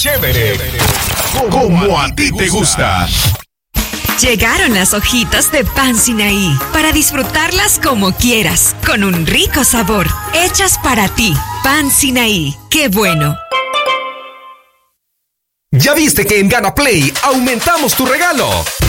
Chévere, como a ti te gusta. Llegaron las hojitas de pan Sinaí para disfrutarlas como quieras, con un rico sabor, hechas para ti. Pan Sinaí, ¡qué bueno! ¿Ya viste que en Gana Play aumentamos tu regalo?